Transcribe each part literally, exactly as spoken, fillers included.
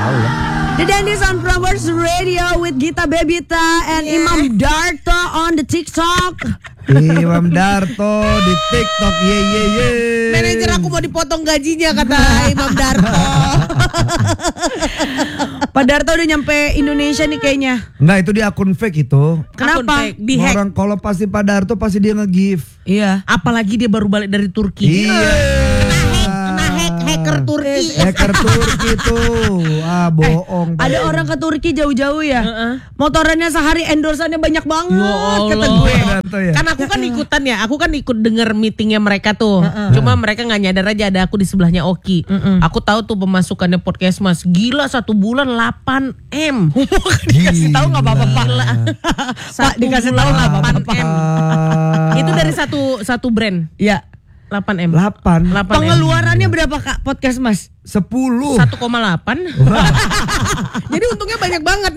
tahu ya. The Dennis on Prambors Radio with Gita Bebita and yeah. Imam Darto on the TikTok. Imam Darto di TikTok, ye ye ye. Manajer aku mau dipotong gajinya kata Imam Darto. Pak Darto udah nyampe Indonesia nih kayaknya. Enggak, itu di akun fake itu. Kenapa? Fake, di hack. Orang kalau pasti Pak Darto pasti dia nge-give. Iya. Apalagi dia baru balik dari Turki. Iya. Kena hack, hacker Turki. Hacker Turki tuh. Ah, bohong. Eh, ada orang ke Turki jauh-jauh ya. Uh-uh. Motorannya sehari endorsannya banyak banget ya kata gue. Ya. Kan aku kan ikutan ya. Aku kan ikut denger meetingnya mereka tuh. Uh-uh. Cuma mereka nggak nyadar aja ada aku di sebelahnya Oki. Uh-uh. Aku tahu tuh pemasukannya podcast Mas. Gila satu bulan delapan M. Dikasih tahu nggak apa-apa Pak. Pak dikasih tahu delapan M. Itu dari satu satu brand. Iya. delapan M. delapan. Pengeluarannya berapa Kak podcast Mas? sepuluh. satu koma delapan. Jadi untungnya banyak banget.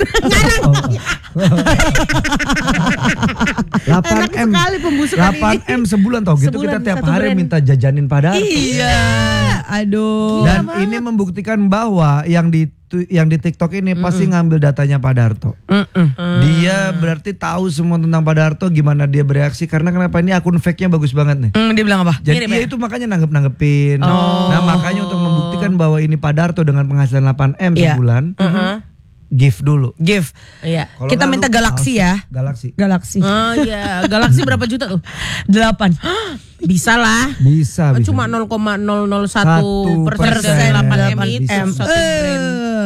delapan M. Sekali pembusukan delapan M sebulan tau gitu sebulan, kita tiap satu hari brand. minta jajanin pada. Iya. Aduh. Dan ini membuktikan bahwa yang di yang di TikTok ini mm-mm. pasti ngambil datanya Pak Darto. Mm-mm. Dia berarti tahu semua tentang Pak Darto, gimana dia bereaksi, karena kenapa ini akun fake-nya bagus banget nih. Mm, dia bilang apa? Jadi dia itu makanya nanggep-nanggepin. Oh. Nah, makanya untuk membuktikan bahwa ini Pak Darto dengan penghasilan delapan M yeah. sebulan. Uh-huh. Gift dulu. Gift. Iya. Kalo kita minta Galaxy ya. Galaxy. Galaxy. Oh iya, Galaxy berapa juta tuh? delapan. Bisa lah. Bisa, bisa. Cuma nol koma nol nol satu persen dari delapan M itu satu brand.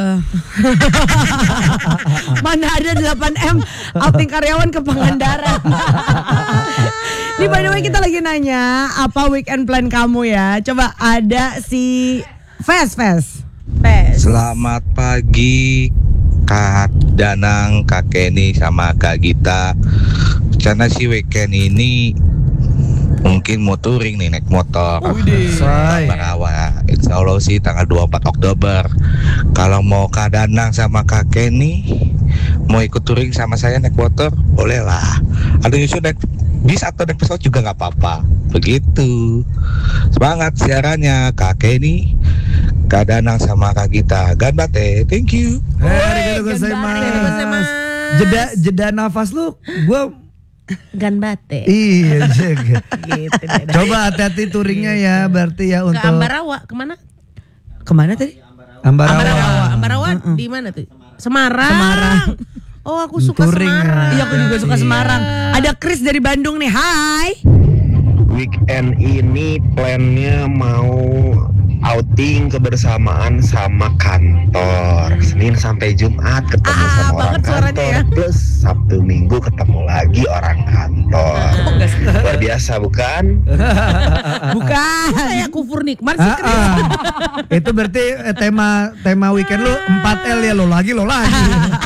Mana ada delapan M outing karyawan ke Pangandaran. Ini by the way kita lagi nanya apa weekend plan kamu ya. Coba ada si Fes Fes. Fes. Selamat pagi Kak Danang, Kak Kenny sama Kak Gita. Karena si weekend ini mungkin mau touring nih, naik motor. Barawa. Insya Allah sih tanggal dua puluh empat Oktober. Kalau mau Kak Danang sama Kak Kenny mau ikut touring sama saya naik motor, boleh lah. Ada nyusul naik bis atau naik pesawat juga nggak apa-apa. Begitu. Semangat siarannya Kak Kenny, Kak Danang sama Kak Gita. Ganbate, thank you. Hey, mas. Jeda jeda nafas lu, gua Ganbate. Iya, jaga. Gitu, coba hati-hati touringnya ya, berarti ya untuk. Ke Ambarawa, kemana? Kemana tadi? Ambarawa. Ambarawa, Ambarawa uh-uh. Di mana tuh? Semarang. Semarang. Oh, aku suka touring, Semarang. Iya, aku juga suka iya. Semarang. Ada Chris dari Bandung nih. Hai. Weekend ini plannya mau outing kebersamaan sama kantor. Senin sampai Jumat ketemu Ah, sama orang banget suaranya kantor, ya. plus Sabtu Minggu ketemu lagi orang kantor. Luar biasa bukan? Bukan. Kayak kufur nikmat sih Ah, Chris. ah. Itu berarti eh, tema tema weekend lu empat L ya, lo lagi lo lagi.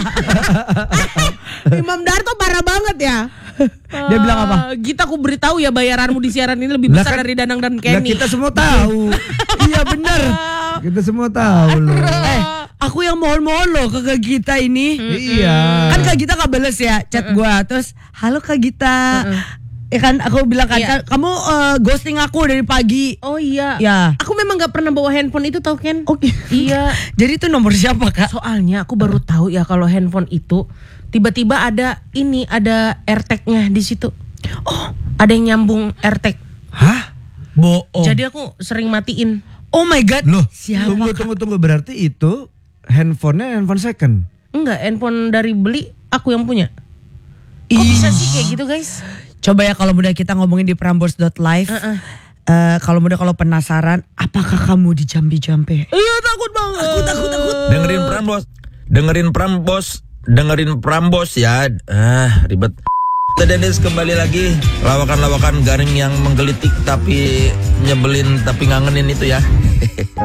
Imam Darto parah banget ya. Dia bilang apa? Gita aku beritahu ya bayaranmu di siaran ini lebih Lah besar kan- dari Danang dan Lah Kenny. kita semua tahu. Iya benar. Kita semua tahu loh. Eh, aku yang mohon-mohon loh ke Kak Gita ini. Iya. Kan Kak Gita gak bales ya chat gua. Terus, halo Kak Gita. Ya kan aku bilang kan, Iya. kamu uh, ghosting aku dari pagi. Oh iya. Ya. Aku memang gak pernah bawa handphone itu tau Ken. Oke. Iya. Jadi itu nomor siapa Kak? Soalnya aku baru tahu ya kalau handphone itu tiba-tiba ada ini, ada AirTag-nya di situ. Oh, ada yang nyambung AirTag. Hah? Bohong. Jadi aku sering matiin. Oh my god. Loh, Siapa, tunggu Kak? tunggu tunggu berarti itu handphonenya handphone second. Enggak, handphone dari beli aku yang punya. Kok Ih. bisa sih kayak gitu guys? Coba ya kalau mudah kita ngomongin di prambors dot live. Uh-uh. Eh, kalau mudah kalau penasaran, apakah kamu di jambi-jambi? Iya takut banget. Takut, takut, takut. Dengerin Prambos, dengerin Prambos, dengerin Prambos ya. Ah, ribet. The Dennis kembali lagi, lawakan-lawakan garing yang menggelitik tapi nyebelin tapi ngangenin itu ya.